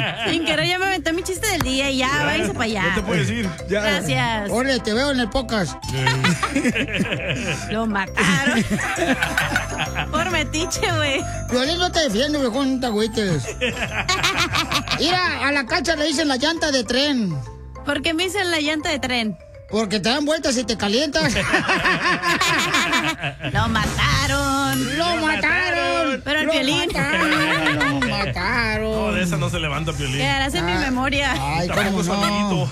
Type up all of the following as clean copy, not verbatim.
Sin querer ya me aventé mi chiste del día y ya, váyase para allá. No te puedes ir. Ya. Gracias. Órale, te veo en el podcast. Lo mataron. Por metiche, güey. Piolín, no te defiendo, viejón, no te agüites. Mira, a la Cacha le dicen la llanta de tren. ¿Por qué me dicen la llanta de tren? Porque te dan vueltas y te calientas. Lo mataron. ¡Lo mataron! Pero el ¡Lo Piolín. mataron! ¡Lo mataron! No, de esa no se levanta, Piolín. Quedarás en mi memoria. Ay, Tampoco cómo es no.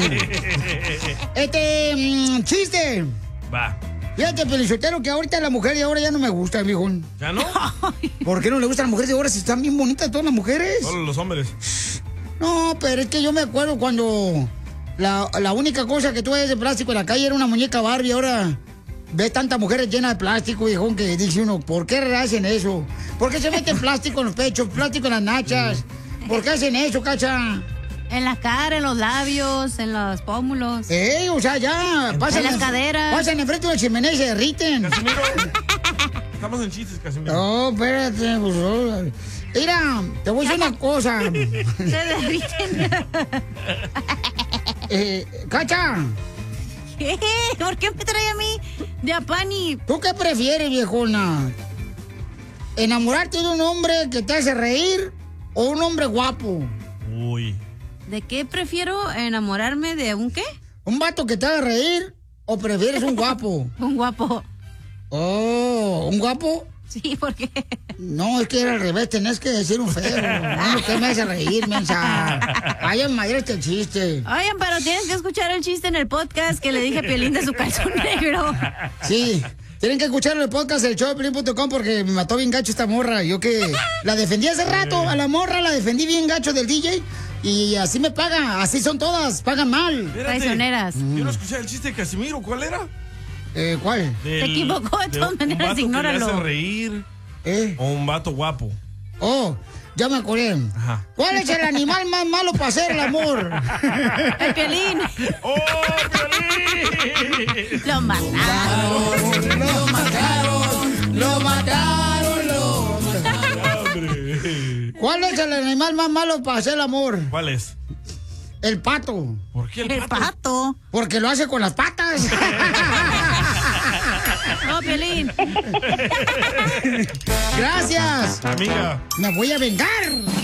amiguito. Chiste. Va. Fíjate, Pelizotero, que ahorita la mujer de ahora ya no me gusta, viejón. ¿Ya no? ¿Por qué no le gustan las mujeres de ahora si están bien bonitas todas las mujeres? Solo los hombres. No, pero es que yo me acuerdo cuando la única cosa que tú ves de plástico en la calle era una muñeca Barbie. Ahora ves tantas mujeres llenas de plástico, viejón, que dice uno, ¿por qué hacen eso? ¿Por qué se meten plástico en los pechos, plástico en las nachas? ¿Por qué hacen eso, Cacha? En la cara, en los labios, en los pómulos. O sea, ya pasan en las caderas. Pasan enfrente de la chimenea y se derriten. Casimiro. Estamos en chistes, Casimiro. No, espérate, pues, mira, te voy a decir una cosa. Se derriten. Cacha. ¿Qué? ¿Por qué me trae a mí de Apani? ¿Tú qué prefieres, viejona? ¿Enamorarte de un hombre que te hace reír o un hombre guapo? Uy. ¿De qué prefiero enamorarme de un qué? ¿Un vato que te haga reír o prefieres un guapo? Un guapo. Oh, ¿un guapo? Sí, ¿por qué? No, es que era al revés, tenés que decir un feo. Uno que me hace reír, mensa. Vaya madre este chiste. Oigan, pero tienes que escuchar el chiste en el podcast que le dije a Piolín de su calzón negro. Sí, tienen que escuchar el podcast del showdepiolín.com porque me mató bien gacho esta morra. Yo que la defendí hace rato, a la morra la defendí bien gacho del DJ. Y así me paga, así son todas, pagan mal. Traicioneras. Yo no escuché el chiste de Casimiro, ¿cuál era? ¿Cuál? Te equivocó, de todas maneras, ignóralo. ¿Un vato que le hace reír? ¿O un vato guapo? Oh, ya me acordé. Ajá. ¿Cuál es el animal más malo para hacer el amor? El Piolín. ¡Oh, Piolín! Lo mataron. Lo mataron. Lo mataron. Lo mataron. ¿Cuál es el animal más malo para hacer el amor? ¿Cuál es? El pato. ¿Por qué el pato? Porque lo hace con las patas. No, Piolín. Gracias. Amiga. Me voy a vengar.